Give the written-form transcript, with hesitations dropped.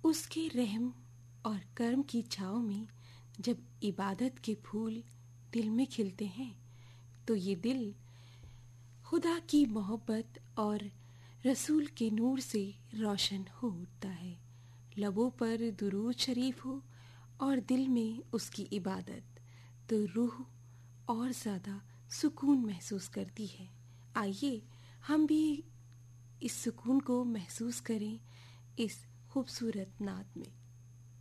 उसके रहम और कर्म की छाँव में जब इबादत के फूल दिल में खिलते हैं तो ये दिल खुदा की मोहब्बत और रसूल के नूर से रोशन हो उठता है। लबों पर दुरूद शरीफ हो और दिल में उसकी इबादत, तो रूह और ज़्यादा सुकून महसूस करती है। आइए हम भी इस सुकून को महसूस करें इस खूबसूरत नात में।